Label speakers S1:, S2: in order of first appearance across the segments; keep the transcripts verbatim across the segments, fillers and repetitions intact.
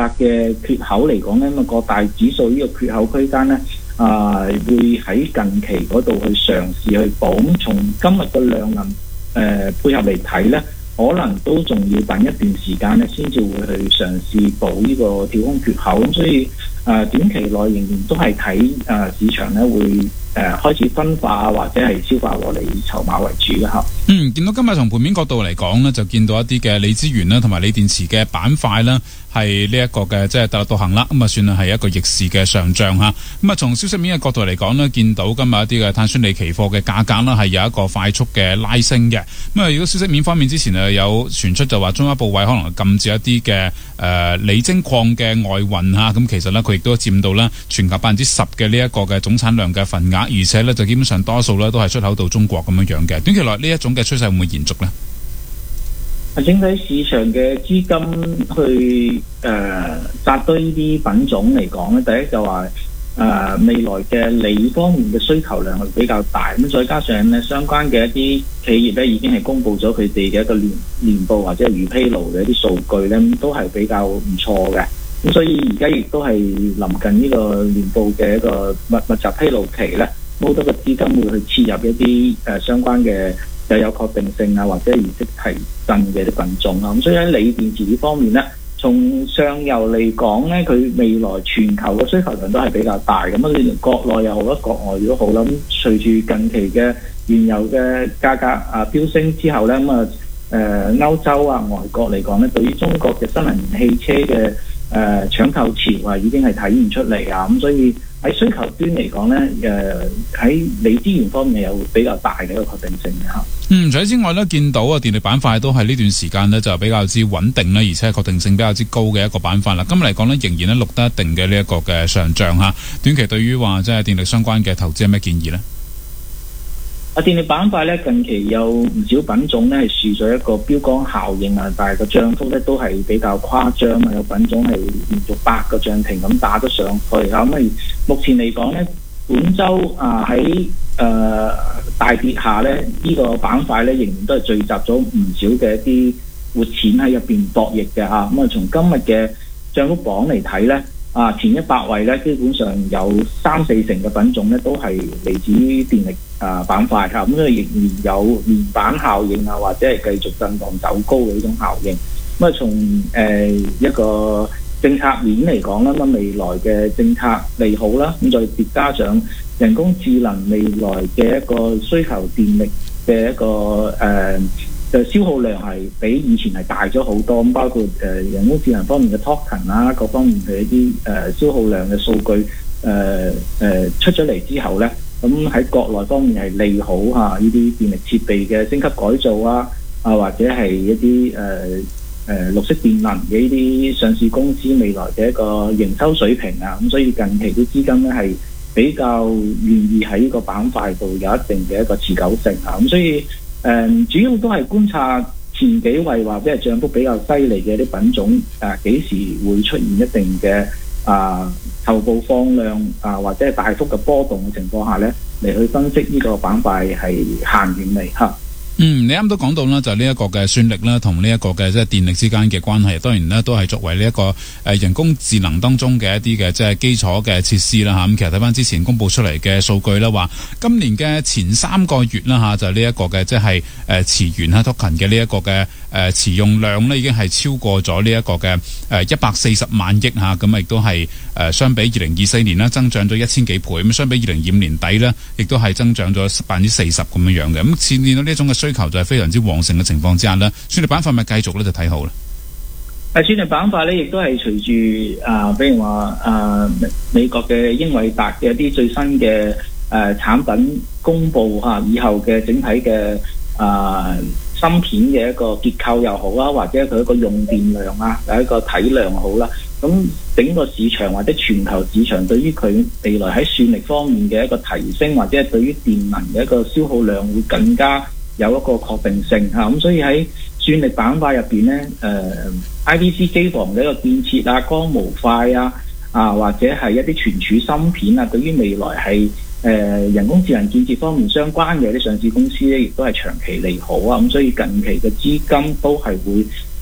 S1: 八嘅缺口嚟講咧，咁啊各大指數呢個缺口區間咧，啊、呃、會喺近期嗰度去嘗試去補。咁從今日嘅量能誒、呃、配合嚟睇咧，可能都仲要等一段時間咧，先至會去嘗試補呢個跳空缺口。咁所以誒、呃、短期內仍然都係睇誒市場咧會誒、呃、開始分化或者係消化落嚟籌碼為主嘅嚇。
S2: 嗯，見到今日從盤面角度嚟講呢，就見到一啲嘅鋰資源啦，同埋鋰電池嘅板塊啦，係呢一個嘅即係特立獨行啦。咁啊，算係一個逆市嘅上漲嚇。咁啊，從消息面嘅角度嚟講呢，見到今日一啲嘅碳酸鋰期貨嘅價格啦，係有一個快速嘅拉升嘅。咁啊，如果消息面方面之前啊有傳出就話中央部委可能禁止一啲嘅誒鋰精礦嘅外運嚇。咁其實呢，佢亦都佔到啦全球百分之十嘅呢一個嘅總產量嘅份額，而且呢，就基本上多數呢都係出口到中國咁樣樣嘅。短期內呢一種嘅趨勢會唔會延續呢？
S1: 整體市場嘅資金去誒扎堆呢啲品種嚟講咧，第一就話誒、呃、未來嘅鋰方面嘅需求量係比較大，咁再加上咧相關嘅一啲企業咧已經係公布咗佢哋嘅一個年年報或者係預披露嘅一啲數據咧，都係比較唔錯嘅。咁所以而家亦都係臨近呢個年報嘅一個密密集披露期咧，好多嘅資金會去切入一啲誒、呃、相關嘅又有確定性啊，或者係業績提振嘅啲品種啊，咁所以喺鋰電池呢方面咧，從上游嚟講咧，佢未來全球嘅需求量都係比較大，咁啊，國內又好啦，國外都好啦。咁隨住近期嘅原油嘅價格啊飆升之後咧，咁啊誒歐洲啊外國嚟講咧，對於中國嘅新能源汽車嘅誒搶購潮啊已經係體現出嚟啊，咁所以喺需求端嚟講咧，誒喺鋰資源方面有比較大嘅一個確定性嘅嚇。
S2: 嗯，除此之外咧，見到啊電力板塊都係呢段時間呢就比較之穩定啦，而且確定性比較之高嘅一個板塊啦。今日嚟講呢，仍然咧錄得一定嘅呢一個嘅上漲嚇。短期對於話即係電力相關嘅投資有咩建議呢？
S1: 啊，電力板塊咧近期有唔少品種咧係樹咗一個標杆效應啊，但係個漲幅咧都係比較誇張啊，有品種係連續八個漲停咁打得上去啊。咁啊，目前嚟講咧，本週啊喺誒大跌下咧，呢、這個板塊咧仍然都係聚集咗唔少嘅一啲活錢喺入邊博弈嘅嚇。咁啊，從今日嘅漲幅榜嚟睇咧，啊前一百位咧基本上有三四成嘅品種咧都係嚟自於電力啊板塊嚇。咁啊，仍然有連板效應啊，或者係繼續震盪走高嘅呢種效應。咁啊，從誒、呃、一個政策面嚟講啦，咁未來嘅政策利好啦，咁再疊加上人工智能未來嘅一個需求電力嘅一個誒嘅、呃、消耗量係比以前係大咗好多，咁包括誒、呃、人工智能方面嘅 token 啦，各方面嘅一啲誒、呃、消耗量嘅數據誒誒、呃呃、出咗嚟之後咧，咁喺國內方面係利好嚇呢啲電力設備嘅升級改造啊，啊或者係一啲誒。呃誒、呃、綠色電能嘅呢啲上市公司未來嘅一個營收水平啊，咁所以近期啲資金咧係比較願意喺呢個板塊度有一定嘅一個持久性啊，咁所以誒、呃、主要都係觀察前幾位或者係漲幅比較犀利嘅啲品種誒幾、啊、時會出現一定嘅啊頭部放量啊或者係大幅嘅波動嘅情況下咧，嚟去分析呢個板塊係行遠嚟嚇。
S2: 嗯，你啱都講到啦，就呢一個嘅算力啦，同呢一個嘅即係電力之間嘅關係，當然呢都係作為呢一個誒人工智能當中嘅一啲嘅即係基礎嘅設施啦吓。咁其實睇翻之前公布出嚟嘅數據啦，話今年嘅前三個月啦吓，就呢一個嘅即係誒池元啊 token 嘅呢一個嘅誒持用量呢，已經係超過咗呢一個嘅誒一百四十萬億吓，咁亦都係誒相比二零二四年啦增長咗一千幾倍，咁相比二零二五年底呢，亦都係增長咗百分之四十咁樣樣嘅。咁似見到呢一種嘅需求就係非常之旺盛嘅情況之下呢，算力板塊咪繼續咧就睇好啦。
S1: 誒，算力板塊咧亦都係隨住啊，比如話啊美國嘅英偉達嘅一啲最新嘅誒、呃、產品公佈嚇、啊，以後嘅整體嘅啊芯片嘅一個結構又好啦，或者佢一個用電量啊，有一個體量好啦。咁整個市場或者全球市場對於佢未來喺算力方面嘅一個提升，或者係對於電能嘅一個消耗量會更加有一個確定性嚇，咁所以喺算力板塊入邊咧，誒 I P C 機房嘅一個建設啊、光模塊啊，啊或者係一啲存儲芯片啊，對於未來係誒、呃、人工智能建設方面相關嘅啲上市公司咧，亦都係長期利好啊，咁所以近期嘅資金都係會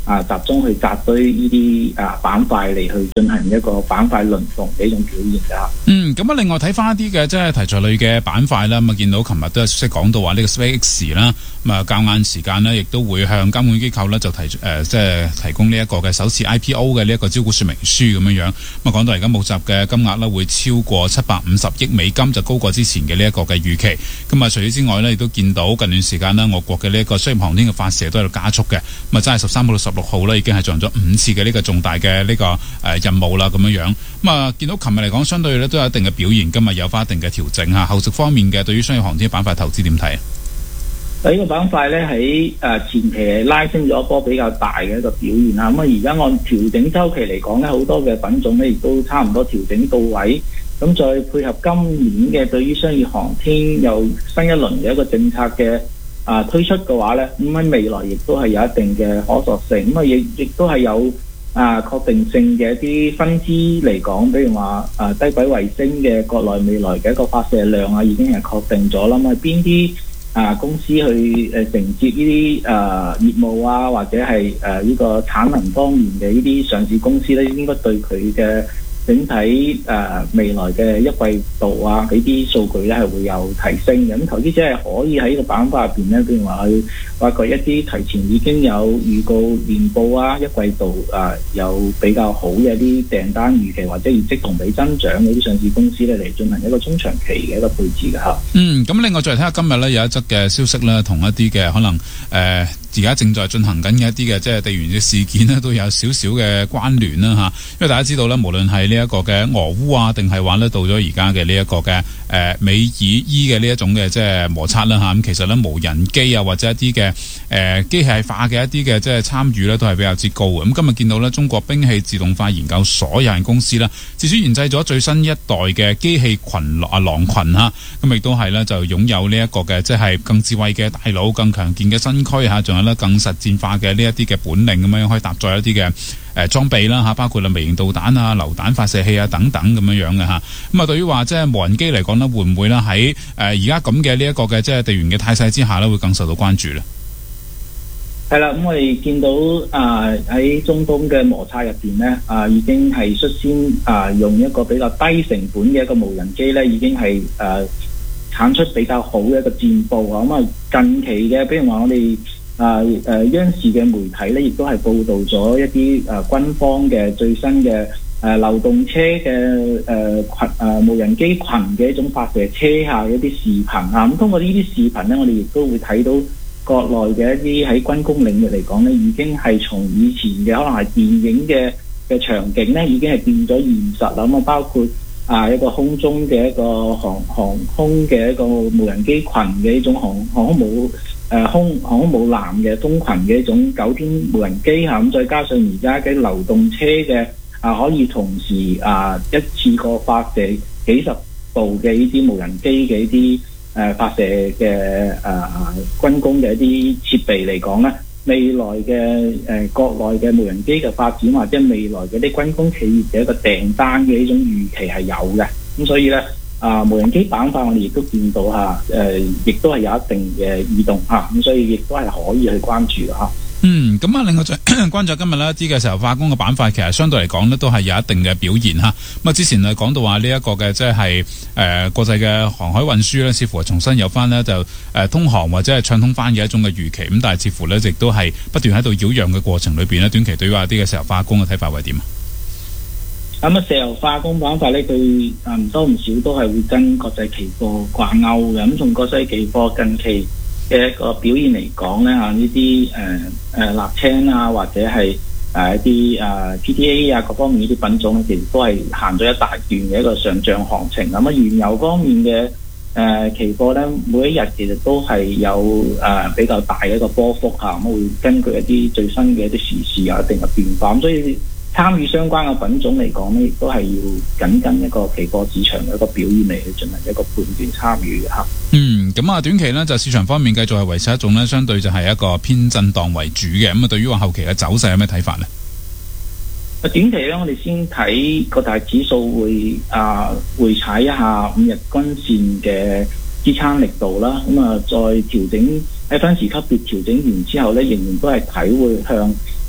S1: 啊集中去扎堆呢啲啊板塊嚟去進行一個板塊輪動嘅一種表現㗎。
S2: 嗯，咁啊，另外睇翻一啲嘅即係題材類嘅板塊啦，咁啊見到琴日都有消息講到話呢個 SpaceX 啦，咁啊較晏時間呢，亦都會向監管機構呢就提誒、呃、即係提供呢一個嘅首次 I P O 嘅呢一個招股說明書咁樣樣。咁啊講到而家募集嘅金額呢，會超過七百五十億美金，就高過之前嘅呢一個嘅預期。咁啊除此之外呢，亦都見到近段時間呢，俄國嘅呢一個商業航天嘅發射都喺度加速嘅。咁啊真係十三號到十六號呢，已經係進行咗五次嘅呢個重大嘅呢個誒任務啦咁樣樣。咁啊見到琴日嚟講，相對咧都有一定嘅表現，今日有翻一定嘅調整嚇。後續方面嘅對於商業航天板塊投資點睇啊？
S1: 呢個板塊咧喺誒前期拉升咗一波比較大嘅一個表現啦。咁啊而家按調整周期嚟講咧，好多嘅品種咧亦都差唔多調整到位。咁再配合今年嘅對於商業航天有新一輪嘅一個政策嘅啊推出嘅話咧，咁喺未來亦都係有一定嘅可塑性。咁啊亦亦都係有啊確定性嘅一啲分支嚟講，比如話啊低軌衛星嘅國內未來嘅一個發射量啊，已經係確定咗啦。咁啊邊啲啊公司去誒承接呢啲誒業務啊，或者係誒呢個產能方面嘅呢啲上市公司咧，應該對佢嘅整體誒、呃、未來嘅一季度啊，呢啲數據咧係會有提升嘅。咁投資者係可以喺呢個板塊入邊咧，譬如話去發掘一啲提前已經有預告年報啊，一季度誒、呃、有比較好嘅一啲訂單預期或者業績同比增長嘅啲上市公司咧，嚟進行一個中長期嘅一個配置嘅嚇。嗯，
S2: 咁另外再嚟睇下今日咧有一則嘅消息咧，同一啲嘅可能誒。呃而家正在進行緊嘅一啲嘅即係地緣嘅事件呢，都有少少嘅關聯啦嚇。因為大家知道咧，無論係呢一個嘅俄烏啊，定係話咧到咗而家嘅呢一個嘅誒、呃、美以伊嘅呢一種嘅即係摩擦啦嚇。咁其實咧無人機啊或者一啲嘅誒機械化嘅一啲嘅即係參與咧都係比較之高嘅。咁今日見到咧中國兵器自動化研究所有限公司啦，自主研製咗最新一代嘅機器群啊狼群嚇。咁亦都係咧就擁有呢一個嘅即係更智慧嘅大腦、更強健嘅身軀嚇，仲有更實戰化嘅呢一啲嘅本領咁樣，可以搭載一啲嘅誒裝備啦嚇，包括啦微型導彈啊、榴彈發射器啊等等咁樣樣嘅嚇。咁啊，對於話即係無人機嚟講呢，會唔會咧喺誒而家咁嘅呢一個嘅即係地緣嘅態勢之下呢，會更受到關注呢？
S1: 係啦，咁我哋見到啊喺、呃、中東嘅摩擦入邊呢，啊、呃、已經係率先啊、呃、用一個比較低成本嘅一個無人機呢，已經係誒產出比較好嘅一個戰報啊。咁啊近期嘅，比如話我哋。啊誒、呃、央視嘅媒體咧，亦都係報導咗一啲誒、呃、軍方嘅最新嘅誒、呃、流動車嘅誒群誒無人機群嘅一種發射車下嘅一啲視頻啊。咁通過呢啲視頻咧，我哋亦都會睇到國內嘅一啲喺軍工領域嚟講咧，已經係從以前嘅可能係電影嘅嘅場景咧，已經係變咗現實啦。咁啊，包括啊一個空中嘅一個航航空嘅一個無人機群嘅一種航航空母。誒空航空母艦嘅蜂群嘅一種九天無人機嚇，咁再加上而家嘅流動車嘅啊，可以同時啊一次過發射幾十部嘅呢啲無人機嘅一啲誒發射嘅誒軍工嘅一啲設備嚟講咧，未來嘅誒國內嘅無人機嘅發展或者未來嘅啲軍工企業嘅一個訂單嘅呢種預期係有嘅，咁所以咧。啊，無人機板塊我哋亦都見到嚇，誒、呃，亦都係有一定嘅異動嚇，咁、啊、所以亦都係可以去關注嘅嚇。
S2: 嗯，咁啊，另外再關注今日呢一啲嘅石油化工嘅板塊，其實相對嚟講呢都係有一定嘅表現嚇。咁啊，之前啊講到話呢一個嘅即係誒國際嘅航海運輸呢，似乎係重新有翻呢就誒、呃、通航或者係暢通翻嘅一種嘅預期。咁但係似乎呢亦都係不斷喺度擾攘嘅過程裏邊呢，短期對於話啲嘅石油化工嘅睇法係點啊？
S1: 咁啊，石油化工板塊咧，佢啊唔多唔少都係會跟國際期貨掛鈎嘅。咁從國際期貨近期嘅一個表現嚟講咧，嚇呢啲誒誒瀝青啊，或者係誒一啲誒 P T A 啊各方面呢啲品種咧，其實都係行咗一大段嘅一個上漲行情。咁啊，原油方面嘅誒、呃、期貨咧，每一日其實都係有誒、呃、比較大嘅一個波幅嚇，咁、啊、會根據一啲最新嘅一啲時事有一定嘅變化。咁所以參與相關嘅品種嚟講咧，亦都係要緊跟一個期貨市場嘅一個表現嚟去進行一個判斷參與嘅嚇。嗯，
S2: 咁啊短期呢，就市場方面繼續係維持一種呢，相對就係一個偏震盪為主嘅。咁啊，對於話後期嘅走勢有咩睇法呢？
S1: 短期咧，我哋先睇個大指數會啊回踩一下五日均線嘅支撐力度啦。咁啊，再調整喺分時級別調整完之後咧，仍然都係睇會向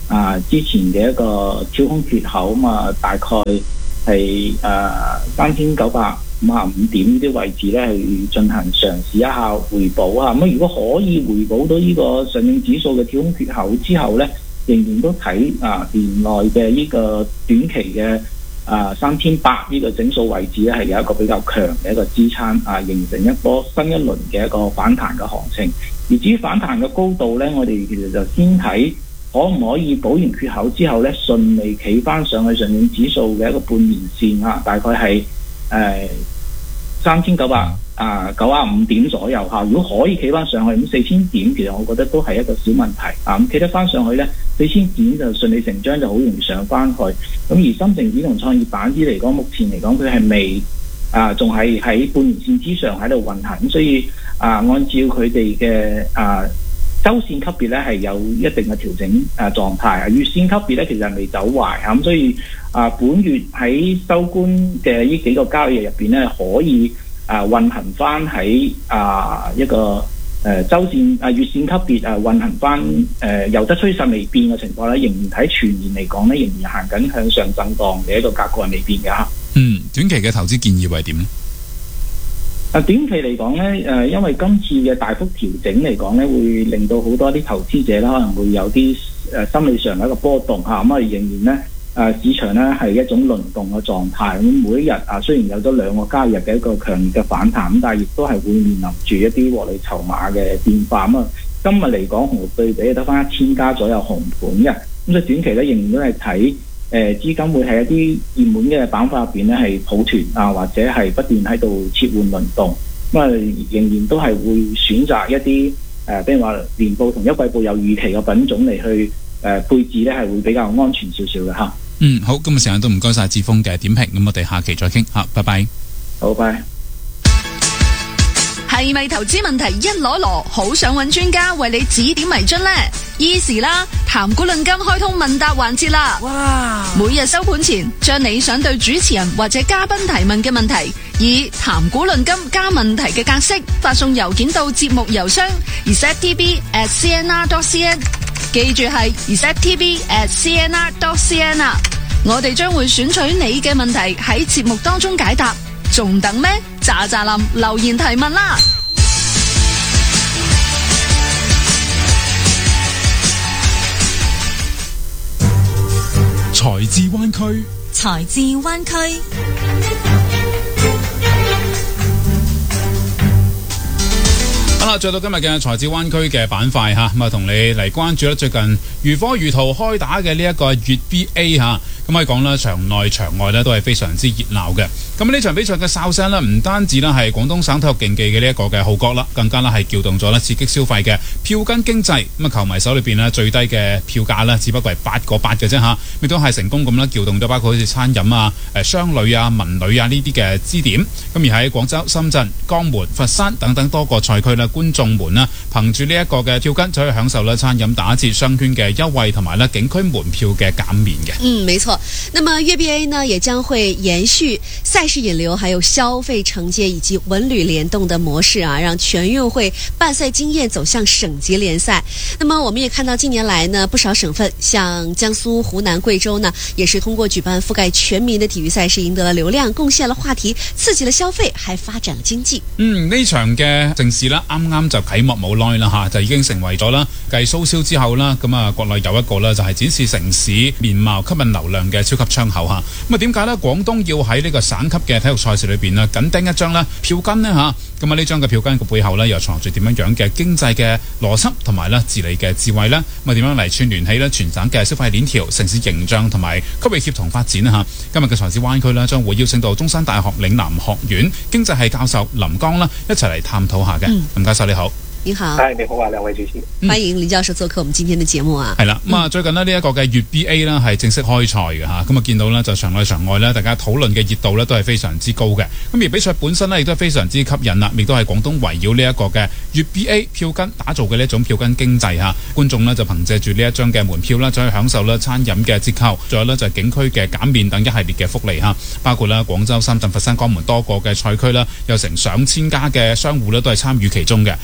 S1: 啊之前嘅一個跳空缺口嘛，大概係誒三千九百五十五點呢啲位置咧，去進行嘗試一下回補啊。咁如果可以回補到呢個上證指數嘅跳空缺口之後咧，仍然都睇啊年內嘅呢個短期嘅啊三千八呢個整數位置咧，係有一個比較強嘅一個支撐啊，形成一波新一輪嘅一個反彈嘅行情。而至於反彈嘅高度咧，我哋其實就先睇可唔可以補完缺口之後咧，順利企翻上去上證指數嘅一個半年線啊，大概係誒三千九百啊九啊五點左右嚇。如果可以企翻上去，咁四千點其實我覺得都係一個小問題啊。咁企得翻上去咧，四千點就順理成章就好容易上翻去。咁而深證指同創業板指嚟講，目前嚟講佢係未啊，仲係喺半年線之上喺度運行，咁所以啊，按照佢哋嘅啊周線級別咧係有一定嘅調整啊狀態啊，月線級別咧其實係未走壞啊，咁所以啊本月喺收官嘅呢幾個交易日入邊咧，可以啊運行翻喺啊一個誒週線啊月線級別啊運行翻誒由得趨勢未變嘅情況咧，仍然喺全年嚟講咧，仍然行緊向上震盪嘅一個格局係未變嘅嚇。
S2: 嗯，短期嘅投資建議係點咧？
S1: 啊，短期嚟講咧，誒，因為今次嘅大幅調整嚟講咧，會令到好多啲投資者咧，可能會有啲誒心理上嘅一個波動嚇。咁啊，仍然咧，誒市場咧係一種輪動嘅狀態。咁每一日啊，雖然有咗兩個交易日嘅一個強烈嘅反彈，咁但係亦都係會面臨住一啲獲利籌碼嘅變化。咁啊，今日嚟講，紅綠對比得翻一千家左右紅盤嘅。咁所以短期咧，仍然都係睇。誒資金會喺一啲熱門嘅板塊入邊咧係抱團啊，或者係不斷喺度切換輪動，咁啊仍然都係會選擇一啲誒，比如話年報同一季報有預期嘅品種嚟去誒、呃、配置咧，係會比較安全少少嘅嚇。
S2: 嗯，好，今日時間都唔該晒志峰嘅點評，咁我哋下期再傾嚇，拜拜。
S1: 好，拜。
S3: 係咪投資問題一籮籮，好想揾專家為你指點迷津呢？依時啦，談股論金開通問答環節啦！哇！每日收盤前，將你想對主持人或者嘉賓提問嘅問題，以談股論金加問題嘅格式發送郵件到節目郵箱 receptv at cnr dot cn， 記住係 receptv at cnr dot cn 啊！我哋將會選取你嘅問題喺節目當中解答，仲等咩？喳喳林留言提問啦！
S2: 財智灣區，
S4: 財智灣區。
S2: 好啦，再到今日嘅財智灣區嘅板塊吓，咁啊同你嚟關注咧最近如火如荼開打嘅呢一個粵 B A 吓，咁可以講啦，場內場外咧都係非常之熱鬧嘅。咁呢場比賽嘅哨聲呢，唔單止咧係廣東省體育競技嘅呢一個嘅號角啦，更加咧係撬動咗咧刺激消費嘅票根經濟。咁啊，球迷手裏邊呢，最低嘅票價呢，只不過係八個八嘅啫吓，亦都係成功咁啦撬動咗包括好似餐飲啊、誒商旅啊、文旅啊呢啲嘅支點。咁而喺廣州、深圳、江門、佛山等等多個賽區咧，觀眾們呢，憑住呢一個嘅票根就可以享受咧餐飲打折、商圈嘅優惠同埋咧景區門票嘅減免嘅。
S4: 嗯，沒錯。那麼粵 B A 呢，也將會延續賽事引流，還有消費承接以及文旅聯動的模式啊，讓全運會辦賽經驗走向省級聯賽。那麼我們也看到近年來呢，不少省份，像江蘇、湖南、貴州呢，也是通過舉辦覆蓋全民的體育賽事，贏得了流量，貢獻了話題，刺激了消費，還發展了經濟。
S2: 嗯，呢場嘅盛事啦，啱啱就啟幕冇耐啦吓，就已經成為咗啦，繼蘇燒之後啦，咁啊國內有一個啦，就係展示城市面貌、吸引流量嘅超級窗口吓。咁啊點解呢？廣東要喺呢個省級嘅體育賽事裏邊呢，緊盯一張呢票根呢吓？咁啊呢張嘅票根嘅背後呢，又藏住點樣樣嘅經濟嘅邏輯同埋咧治理嘅智慧呢？咁啊點樣嚟串聯起呢全省嘅消費鏈條、城市形象同埋區域協同發展啊吓？今日嘅財智灣區呢，將會邀請到中山大學嶺南學院經濟系教授林剛啦，一齊嚟探討下嘅。林、嗯、教授你好。
S4: 你好，
S5: 嗨，你好啊，兩位主持，
S4: 歡迎林教授做客我們今天的節目啊。
S2: 係啦，咁啊最近呢，呢一個嘅粵 B A 啦係正式開賽嘅吓，咁啊見到呢，就場內場外呢，大家討論嘅熱度呢都係非常之高嘅。咁而比賽本身呢，亦都係非常之吸引啦，亦都係廣東圍繞呢一個嘅粵 B A 票根打造嘅呢一種票根經濟吓，觀眾呢，就憑借住呢一張嘅門票啦，就可以享受啦餐飲嘅折扣，仲有呢，就係景區嘅減免等一系列嘅福利吓，包括啦廣州、深圳、佛山、江門多個嘅賽區啦，有成上千家嘅商戶呢，都係參與其中嘅。咁啊從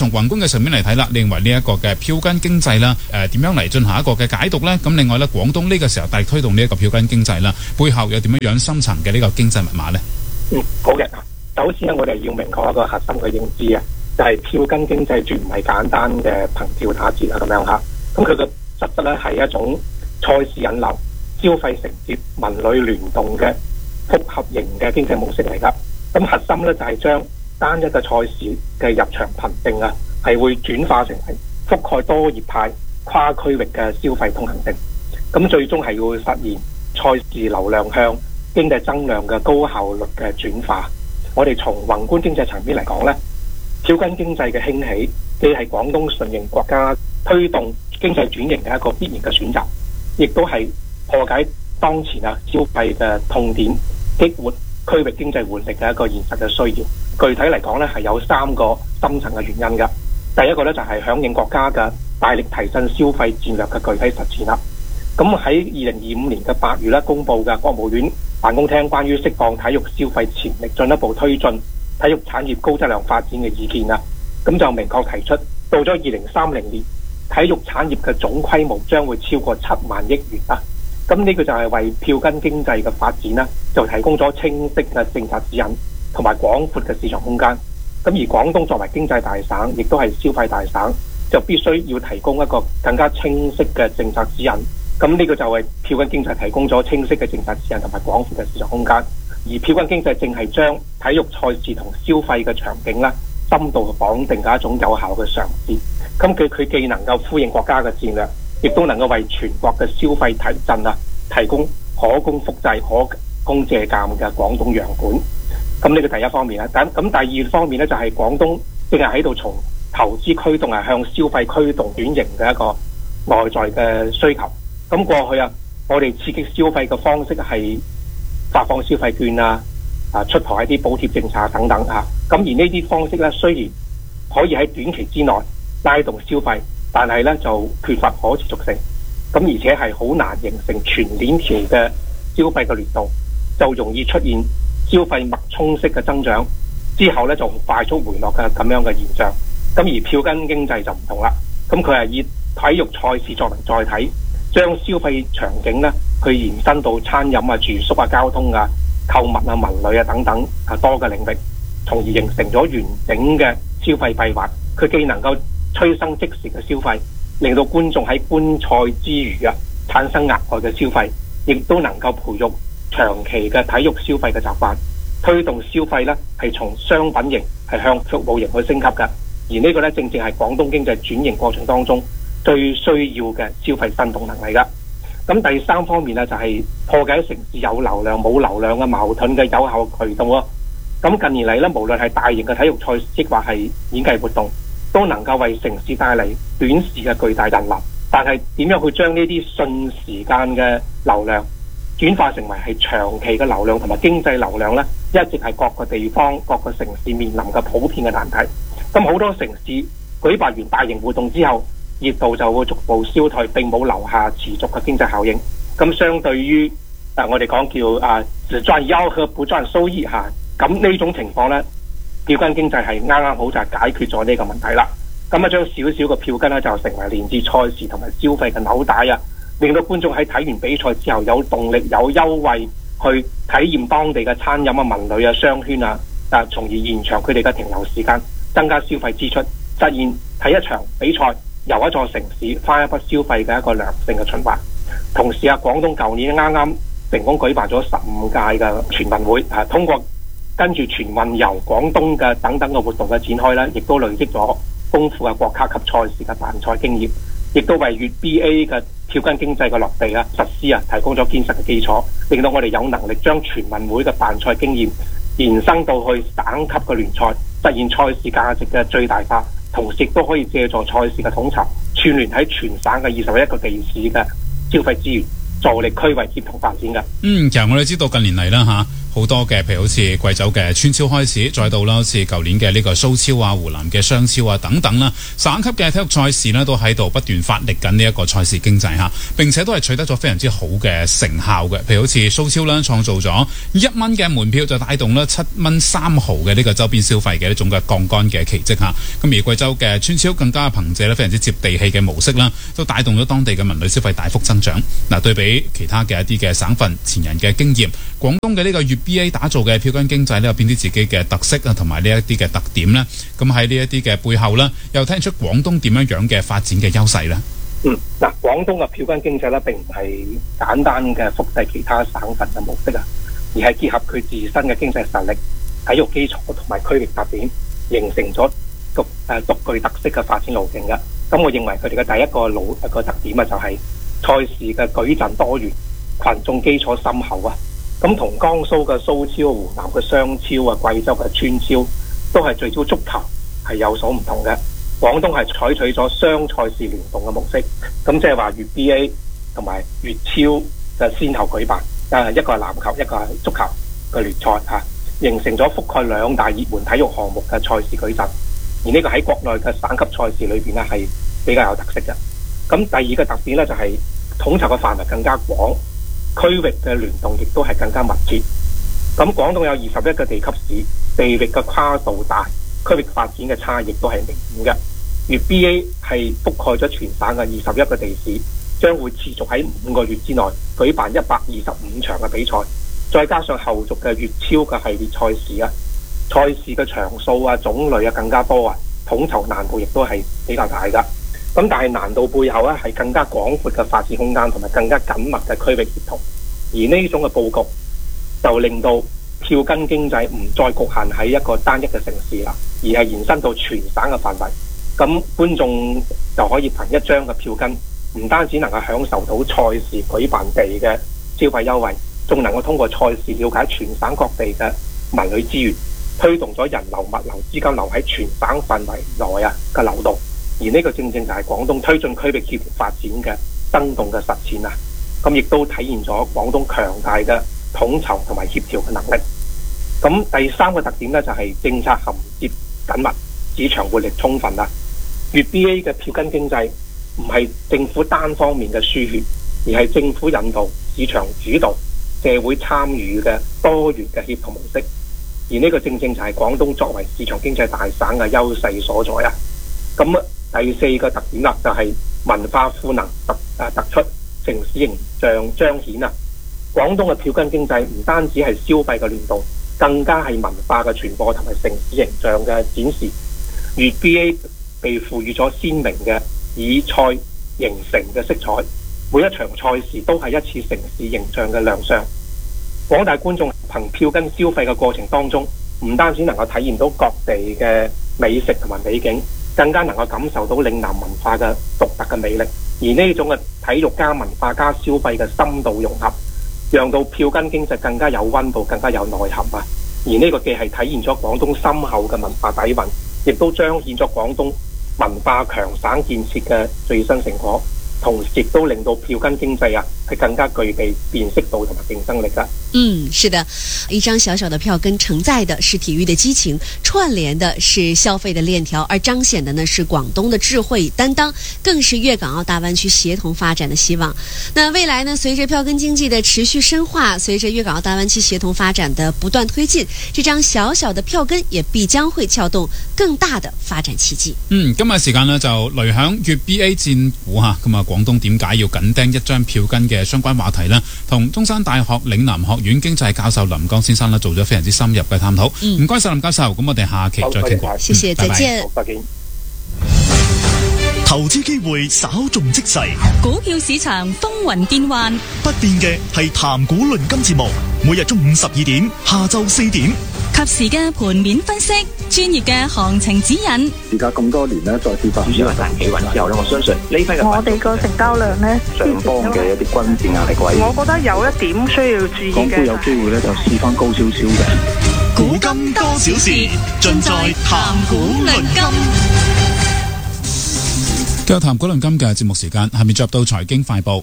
S2: 從宏觀嘅層面嚟睇啦，你認為呢一個嘅票根經濟啦，誒、呃、點樣嚟進行一個嘅解讀呢？咁另外咧，廣東呢個時候大力推動呢一個票根經濟啦，背後有點樣樣深層嘅呢個經濟密碼呢？
S5: 嗯，好嘅。首先咧，我哋要明確一個核心嘅認知啊，就係、是、票根經濟絕唔係簡單嘅憑票打折啊咁樣嚇。咁佢嘅實質咧係一種賽事引流、消費承接、文旅聯動嘅複合型嘅經濟模式嚟㗎。咁核心咧就係、是、將單一嘅賽事嘅入場憑證啊，係會轉化成為覆蓋多業態、跨區域嘅消費通行證。咁最終係要實現賽事流量向經濟增量嘅高效率嘅轉化。我哋從宏觀經濟層面嚟講咧，票根經濟嘅興起，既係廣東順應國家推動經濟轉型嘅一個必然嘅選擇，亦都係破解當前啊消費嘅痛點，激活區域經濟活力嘅一個現實嘅需要。具體嚟講咧，係有三個深層嘅原因㗎。第一個咧就係響應國家嘅大力提振消費戰略嘅具體實踐啦。咁喺二零二五年嘅八月咧，公布嘅國務院辦公廳關於釋放體育消費潛力、進一步推進體育產業高質量發展嘅意見啊，咁就明確提出，到咗二零三零年，體育產業嘅總規模將會超過七萬億元啊！咁呢個就係為票根經濟嘅發展啦，就提供咗清晰嘅政策指引同埋廣闊嘅市場空間。咁而廣東作為經濟大省，亦都係消費大省，就必須要提供一個更加清晰嘅政策指引。咁呢個就為票根經濟提供咗清晰嘅政策指引同埋廣闊嘅市場空間。而票根經濟正係將體育賽事同消費嘅場景咧，深度綁定嘅一種有效嘅嘗試。咁佢佢既能夠呼應國家嘅戰略，亦都能夠為全國嘅消費提振啊，提供可供複製、可供借鑑嘅廣東樣本。咁呢個第一方面啦。咁咁第二方面咧，就係廣東正係喺度從投資驅動係向消費驅動轉型嘅一個外在嘅需求。咁過去啊，我哋刺激消費嘅方式係發放消費券啊，啊出台一啲補貼政策等等啊。咁而呢啲方式咧，雖然可以喺短期之內拉動消費，但係咧就缺乏可持續性。咁而且係好難形成全鏈條嘅消費嘅聯動，就容易出現消費脈衝式嘅增長，之後咧就快速回落嘅咁樣嘅現象。咁而票根經濟就唔同啦，咁佢係以體育賽事作為載體，將消費場景咧去延伸到餐飲啊、住宿啊、交通啊、購物啊、文旅啊等等啊多嘅領域，從而形成咗完整嘅消費閉環。佢既能夠催生即時嘅消費，令到觀眾喺觀賽之餘啊產生額外嘅消費，亦都能夠培育長期嘅體育消費嘅習慣，推動消費咧係從商品型係向服務型去升級嘅。而呢個咧正正係廣東經濟轉型過程當中最需要嘅消費新動能嚟噶。咁第三方面呢，就係破解城市有流量冇流量嘅矛盾嘅有效渠道啊。咁近年嚟咧，無論係大型嘅體育賽事，亦或係演藝活動，都能夠為城市帶嚟短時嘅巨大人流。但係點樣去將呢啲瞬時間嘅流量轉化成為係長期嘅流量同埋經濟流量呢，一直係各個地方各個城市面臨嘅普遍嘅難題。咁好多城市舉辦完大型活動之後，熱度就會逐步消退，並冇留下持續嘅經濟效應。咁相對於誒、呃、我哋講叫啊只賺吆喝不賺收益嚇，咁呢種情況呢，票根經濟係啱啱好就係解決咗呢個問題啦。咁啊將少少嘅票根呢，就成為連接賽事同埋消費嘅紐帶啊，令到觀眾喺睇完比賽之後有動力有優惠去體驗當地嘅餐飲啊、文旅啊、商圈啊，啊從而延長佢哋嘅停留時間，增加消費支出，實現睇一場比賽由一座城市翻一筆消費嘅一個良性嘅循環。同時啊，廣東舊年啱啱成功舉辦咗十五屆嘅全運會，啊通過跟住全運遊廣東嘅等等嘅活動嘅展開咧，亦都累積咗豐富嘅國家級賽事嘅辦賽經驗，亦都為粵 B A 嘅票根經濟嘅落地啊實施啊提供咗堅實嘅基礎，令到我哋有能力將全運會嘅辦賽經驗延伸到去省級嘅聯賽，實現賽事價值嘅最大化，同時亦都可以借助賽事嘅統籌，串聯喺全省嘅二十一個地市嘅消費資源，助力區域協同發展嘅。
S2: 嗯，其實我哋知道近年嚟啦嚇， 好多嘅，譬如好似貴州嘅村超開始，再到啦好似舊年嘅呢個蘇超啊、湖南嘅雙超啊等等啦，省級嘅體育賽事呢都喺度不斷發力緊呢一個賽事經濟嚇，並且都係取得咗非常之好嘅成效嘅。譬如好似蘇超啦，創造咗一蚊嘅門票就帶動啦七蚊三毫嘅呢個周邊消費嘅一種嘅槓桿嘅奇蹟嚇。咁而貴州嘅村超更加憑藉咧非常之接地氣嘅模式啦，都帶動咗當地嘅文旅消費大幅增長。嗱，對比其他嘅一啲嘅省份前人嘅經驗，廣東嘅呢個粵 B A 打造嘅票根經濟呢，有邊啲自己嘅特色啊，同埋呢一啲嘅特點呢？咁喺呢一啲嘅背後呢，又聽出廣東點樣樣嘅發展嘅優勢呢？
S5: 嗯，嗱，廣東嘅票根經濟呢，並唔係簡單嘅複製其他省份嘅模式啊，而係結合佢自身嘅經濟實力、體育基礎同埋區域特點，形成咗獨誒獨具特色嘅發展路徑嘅。咁我認為佢哋嘅第一個路一個特點啊，就係賽事嘅矩陣多元，群眾基礎深厚啊。咁同江蘇嘅蘇超、湖南嘅雙超啊、貴州嘅村超都係聚焦足球，係有所唔同嘅。廣東係採取咗雙賽事聯動嘅模式，咁即係話粵 B A 同埋粵超就先後舉辦，誒一個係籃球，一個係足球嘅聯賽嚇，形成咗覆蓋兩大熱門體育項目嘅賽事矩陣。而呢個喺國內嘅省級賽事裏邊咧係比較有特色嘅。咁第二個特點咧就係統籌嘅範圍更加廣，區域嘅聯動亦都係更加密切。咁廣東有二十一個地級市，地域嘅跨度大，區域發展嘅差異都係明顯嘅。粵 B A 係覆蓋咗全省嘅二十一個地市，將會持續喺五個月之內舉辦一百二十五場嘅比賽，再加上後續嘅粵超嘅系列賽事啊，賽事嘅場數啊、種類啊更加多啊，統籌難度亦都係比較大噶。咁但係難度背後咧係更加廣闊嘅發展空間同埋更加緊密嘅區域協同，而呢種嘅佈局就令到票根經濟唔再局限喺一個單一嘅城市啦，而係延伸到全省嘅範圍。咁觀眾就可以憑一張嘅票根，唔單止能夠享受到賽事舉辦地嘅消費優惠，仲能夠通過賽事了解全省各地嘅文旅資源，推動咗人流、物流資金流喺全省範圍內啊嘅流動。而呢個正正就係廣東推進區域協調發展嘅生動嘅實踐啊！咁亦都體現咗廣東強大嘅統籌同埋協調嘅能力。咁第三個特點呢，就係政策銜接緊密，市場活力充分啦。粵 B A 嘅票根經濟唔係政府單方面嘅輸血，而係政府引導、市場主導、社會參與嘅多元嘅協同模式。而呢個正正就係廣東作為市場經濟大省嘅優勢所在啊！咁第四個特點啦，就係文化賦能突誒突出，城市形象彰顯啊！廣東嘅票根經濟唔單止係消費嘅聯動，更加係文化嘅傳播同埋城市形象嘅展示。粵 B A 被賦予咗鮮明嘅以賽形成嘅色彩，每一場賽事都係一次城市形象嘅亮相。廣大觀眾憑票根消費嘅過程當中，唔單止能夠體驗到各地嘅美食同埋美景，更加能夠感受到嶺南文化嘅獨特嘅魅力。而呢種嘅體育加文化加消費嘅深度融合，讓到票根經濟更加有溫度，更加有內涵啊！而呢個既係體現咗廣東深厚嘅文化底蘊，亦都彰顯咗廣東文化強省建設嘅最新成果，同時亦都令到票根經濟啊係更加具備辨識度同埋競爭力噶。
S4: 嗯，是的，一張小小的票根承載的是體育的激情，串聯的是消費的鏈條，而彰顯的呢是廣東的智慧與擔當，更是粵港澳大灣區協同發展的希望。那未來呢，隨着票根經濟的持續深化，隨着粵港澳大灣區協同發展的不斷推進，這張小小的票根也必將會撬動更大的發展奇蹟。
S2: 嗯，今日時間呢，就嚟響粵 B A 戰鼓嚇，咁啊廣東點解要緊盯一張票根嘅相關話題呢？同中山大學嶺南學院經濟教授林江先生呢做咗非常之深入嘅探討。唔該晒林教授，咁我哋下期再傾過。
S4: 謝謝，再見。
S5: 再見。
S6: 投資機會稍縱即逝，
S7: 股票市場風雲變幻，
S6: 不變嘅係談股論金節目，每日中午十二點，下晝四點，
S7: 及時嘅盤面分析，專業嘅行情指引。
S8: 而家咁多年咧，再跌翻，主要係大企穩之後咧，我相信呢批嘅
S9: 我哋個成交量咧，
S8: 上方嘅一啲均線壓力位，
S9: 我覺得有一點需要注意嘅。
S8: 港股有機會咧，就試翻高少少嘅。
S6: 股金多少事，盡在談股論金。
S2: 繼續談股論金嘅節目時間，下面進入到財經快報。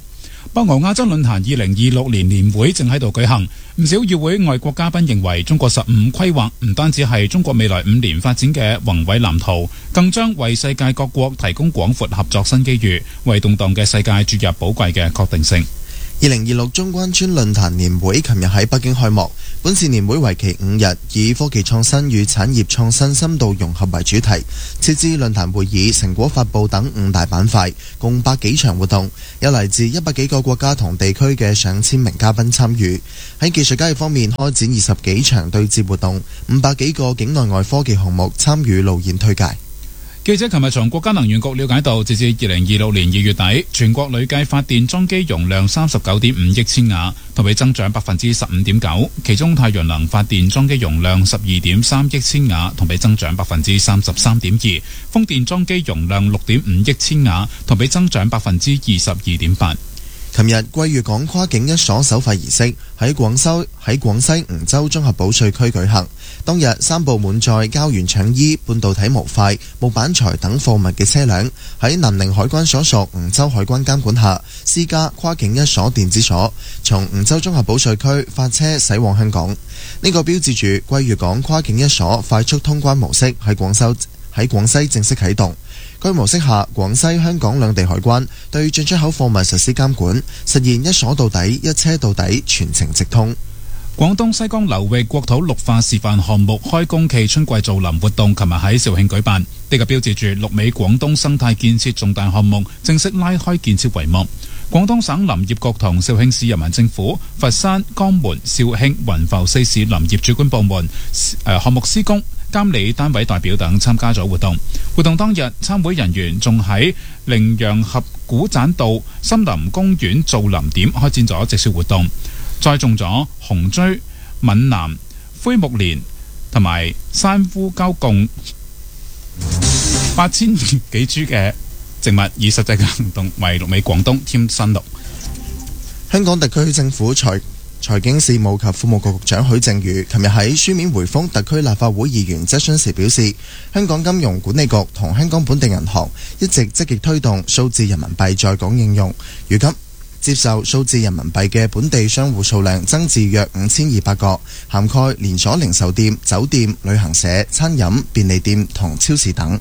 S2: 北俄亞洲論壇二零二六年年會正喺度舉行，唔少與會外國嘉賓認為中國十五規劃唔單止係中國未來五年發展嘅宏偉藍圖，更將為世界各國提供廣闊合作新機遇，為動盪嘅世界注入寶貴嘅確定性。
S10: 二零二六中關村論壇年會琴日喺北京開幕。本次年會為期五日，以科技創新與產業創新深度融合為主題，設置論壇會議、成果發佈等五大板塊，共百幾場活動，有嚟自一百幾個國家同地區嘅上千名嘉賓參與。喺技術交易方面，開展二十幾場對接活動，五百幾個境內外科技項目參與路演推介。
S2: 記者琴日從國家能源局了解到，截至二零二六年二月底，全國累計發電裝機容量三十九點五億千瓦，同比增長百分之十五點九。其中太陽能發電裝機容量十二點三億千瓦，同比增長百分之三十三點二。風電裝機容量六點五億千瓦，同比增長百分之二十二點八。
S10: 琴日貴粵港跨境一鎖首發儀式喺廣州喺廣西梧州綜合保稅區舉行。當日三部滿載膠原廠衣、半導體模塊、木板材等貨物嘅車輛喺南寧海關所屬梧州海關監管下，私家跨境一鎖電子鎖，從梧州綜合保稅區發車駛往香港。呢、這個標誌住貴粵港跨境一鎖快速通關模式喺廣州喺廣西正式啟動。該模式下，廣西、香港兩地海關對進出口貨物實施監管，實現一鎖到底、一車到底，全程直通。
S2: 廣東西江流域國土綠化示範項目開工暨春季造林活動，琴日喺肇慶舉辦。呢、這個標誌住綠美廣東生態建設重大項目正式拉開建設帷幕。廣東省林業局同肇慶市人民政府、佛山、江門、肇慶、雲浮四市林業主管部門、呃、項目施工監理單位代表等參加咗活動。活動當日，參會人員仲喺羚羊峽古棧道森林公園造林點開展咗植樹活動，栽種咗紅梢、閩南、灰木蓮同埋山烏鳩共八千幾株嘅植物，以實際嘅行動為綠美廣東添新綠。
S10: 香港特區政府財財經事務及庫務局局長許正宇琴日喺書面回覆特區立法會議員質詢時表示，香港金融管理局同香港本地銀行一直積極推動數字人民幣在港應用，如今接受數字人民幣嘅本地商戶數量增至約五千二百個，涵蓋連鎖零售店、酒店、旅行社、餐飲、便利店同超市等。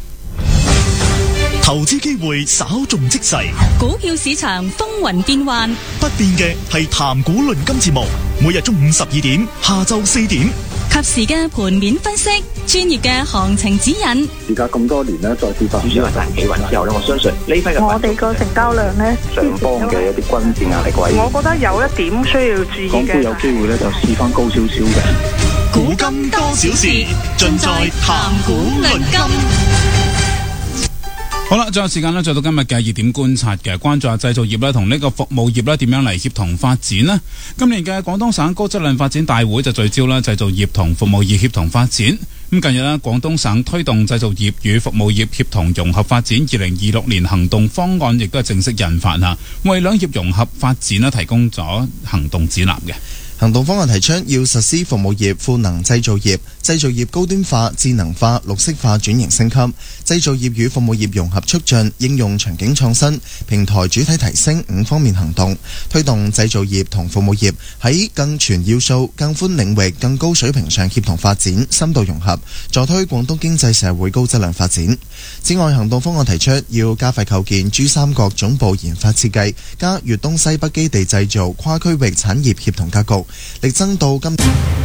S6: 投資機會稍縱即逝，
S7: 股票市場風雲變幻，
S6: 不變嘅係談股論金節目，每日中午十二點、下晝四點，
S7: 及時嘅盤面分析，專業嘅行情指引。
S8: 而家咁多年呢，再次發主要係大企穩之後呢，我相信呢批嘅
S9: 我哋個成交量呢，
S8: 上方嘅一啲均線壓力位，
S9: 我覺得有一點需要注意嘅，
S8: 港股有機會呢就試翻高少少嘅。
S6: 古今多少事，盡在談股論金。
S2: 好啦，最後時間呢，再到今日嘅熱點觀察嘅，關注下製造業咧同呢個服務業咧點樣嚟協同發展呢？今年嘅廣東省高質量發展大會就聚焦啦製造業同服務業協同發展。咁近日呢，廣東省推動製造業與服務業協同融合發展二零二六年行動方案，亦都係正式印發吓，為兩業融合發展呢提供咗行動指南嘅。
S10: 行動方案提出要實施服務業賦能製造業，製造業高端化、智能化、綠色化轉型升級，製造業與服務業融合促進、應用場景創新、平台主體提升五方面行動，推動製造業同服務業喺更全要素、更寬領域、更高水平上協同發展、深度融合，助推廣東經濟社會高質量發展。此外，行動方案提出要加快構建珠三角總部研發設計加粵東西北基地製造跨區域產業協同格局，力爭到今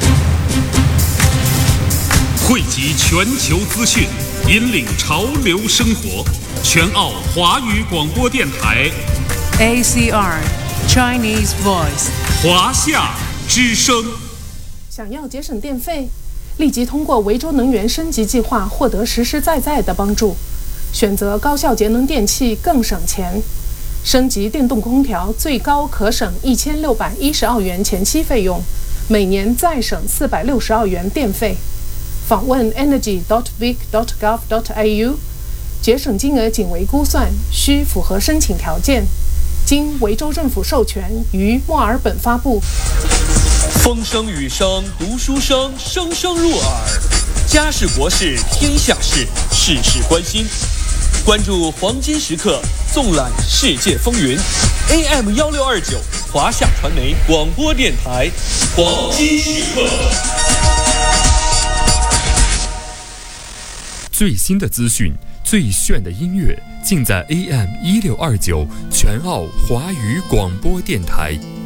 S11: 匯集全球資訊，引領潮流生活。全澳華語廣播電台
S12: A C R Chinese Voice
S11: 華夏之聲。
S12: 想要節省電費，立即通過維州能源升級計劃獲得實實在在的幫助。選擇高效節能電器更省錢，升級電動空調最高可省一千六百一十澳元前期費用，每年再省四百六十澳元電費。訪問 energy dot vic dot gov dot a u， 節省金額僅為估算，需符合申請條件，經維州政府授權，於墨爾本發布。
S11: 風聲雨聲讀書聲，聲聲入耳。家事國事天下事，事事關心。
S13: 关注黄金时刻，纵览世界风云。A M 幺六二九，华夏传媒广播电台，黄金时刻。
S14: 最新的资讯，最炫的音乐，尽在 A M 一六二九全澳华语广播电台。